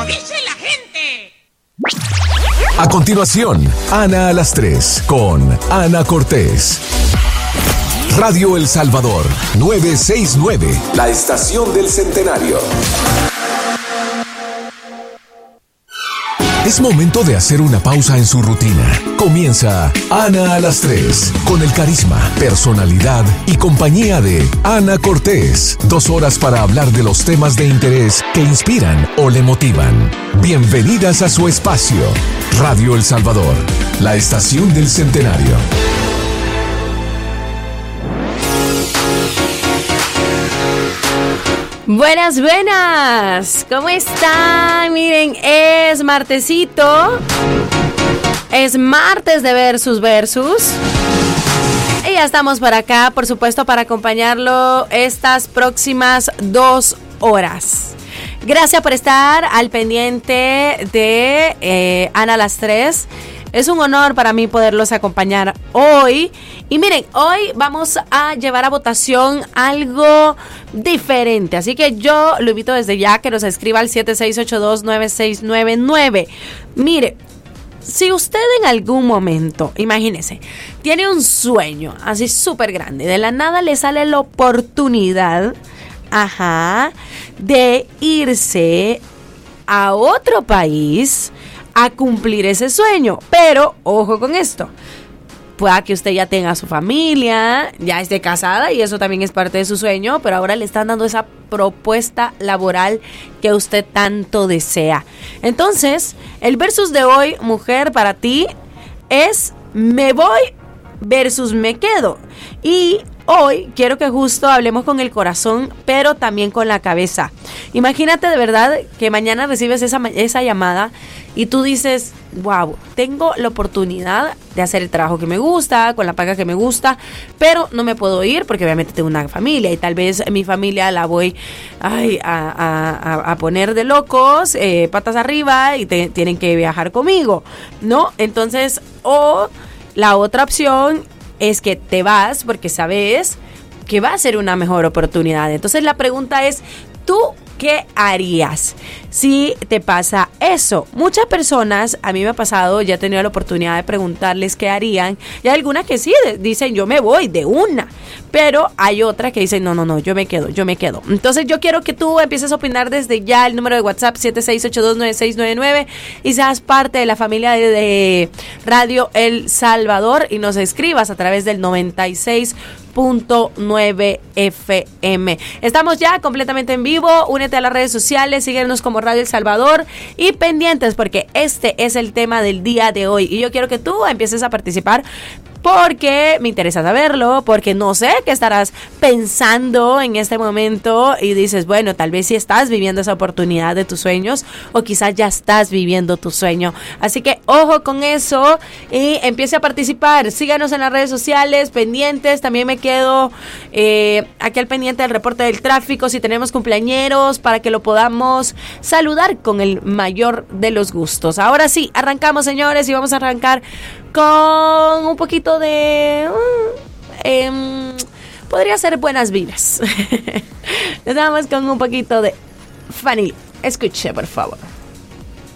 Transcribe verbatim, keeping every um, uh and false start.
como dice la gente. A continuación, Ana a las tres con Ana Cortés. Radio El Salvador, novecientos sesenta y nueve, la estación del centenario. Es momento de hacer una pausa en su rutina. Comienza Ana a las tres, con el carisma, personalidad y compañía de Ana Cortés. Dos horas para hablar de los temas de interés que inspiran o le motivan. Bienvenidas a su espacio. Radio El Salvador, la estación del centenario. Buenas, buenas, ¿cómo están? Miren, es martesito, es martes de Versus Versus y ya estamos por acá, por supuesto, para acompañarlo estas próximas dos horas. Gracias por estar al pendiente de eh, Ana a las tres. Es un honor para mí poderlos acompañar hoy. Y miren, hoy vamos a llevar a votación algo diferente. Así que yo lo invito desde ya que nos escriba al siete seis ocho dos nueve seis nueve nueve. Mire, si usted en algún momento, imagínese, tiene un sueño así súper grande, de la nada le sale la oportunidad, ajá, de irse a otro país a cumplir ese sueño, pero ojo con esto, pueda que usted ya tenga su familia, ya esté casada y eso también es parte de su sueño, pero ahora le están dando esa propuesta laboral que usted tanto desea. Entonces, el versus de hoy, mujer, para ti es me voy versus me quedo. Y hoy quiero que justo hablemos con el corazón, pero también con la cabeza. Imagínate de verdad que mañana recibes esa, esa llamada y tú dices, wow, tengo la oportunidad de hacer el trabajo que me gusta, con la paga que me gusta, pero no me puedo ir porque obviamente tengo una familia y tal vez mi familia la voy ay, a, a, a poner de locos, eh, patas arriba y te, tienen que viajar conmigo, ¿no? Entonces, o la otra opción es que te vas porque sabes que va a ser una mejor oportunidad. Entonces la pregunta es, ¿tú qué harías si te pasa eso? Muchas personas, a mí me ha pasado, ya he tenido la oportunidad de preguntarles qué harían, y hay algunas que sí, dicen yo me voy de una, pero hay otras que dicen no, no, no, yo me quedo, yo me quedo. Entonces yo quiero que tú empieces a opinar desde ya, el número de WhatsApp siete seis ocho dos nueve seis nueve nueve y seas parte de la familia de, de Radio El Salvador y nos escribas a través del noventa y seis punto nueve F M. Estamos ya completamente en vivo, únete a las redes sociales, síguenos como Radio El Salvador y pendientes porque este es el tema del día de hoy y yo quiero que tú empieces a participar porque me interesa saberlo, porque no sé qué estarás pensando en este momento y dices, bueno, tal vez sí estás viviendo esa oportunidad de tus sueños o quizás ya estás viviendo tu sueño. Así que ojo con eso y empiece a participar. Síganos en las redes sociales, pendientes. También me quedo eh, aquí al pendiente del reporte del tráfico si tenemos cumpleañeros para que lo podamos saludar con el mayor de los gustos. Ahora sí, arrancamos, señores, y vamos a arrancar con un poquito de uh, eh, podría ser buenas vidas. Nos vamos con un poquito de Fanny. Escuche, por favor.